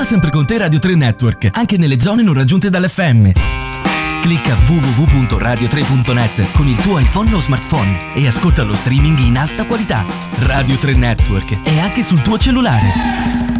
sempre con te Radio 3 Network, anche nelle zone non raggiunte dall'FM. Clicca www.radio3.net con il tuo iPhone o smartphone e ascolta lo streaming in alta qualità. Radio 3 Network è anche sul tuo cellulare.